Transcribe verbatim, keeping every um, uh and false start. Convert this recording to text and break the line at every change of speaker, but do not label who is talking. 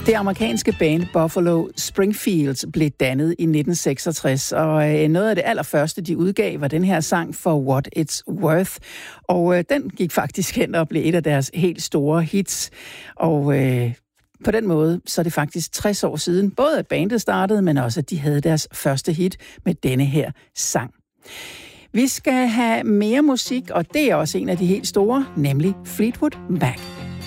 Det amerikanske band Buffalo Springfield blev dannet i nitten seksogtres, og øh, noget af det allerførste, de udgav, var den her sang For What It's Worth. Og øh, den gik faktisk hen og blev et af deres helt store hits. Og øh, på den måde, så er det faktisk tres år siden, både at bandet startede, men også at de havde deres første hit med denne her sang. Vi skal have mere musik, og det er også en af de helt store, nemlig Fleetwood Mac.